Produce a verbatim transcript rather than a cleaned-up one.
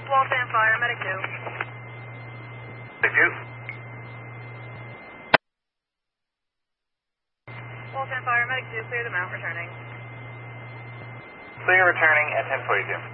Walton Fire, Medic two. Medic two. Walton Fire, Medic two, clear the mount, returning. Clear returning at ten forty-two.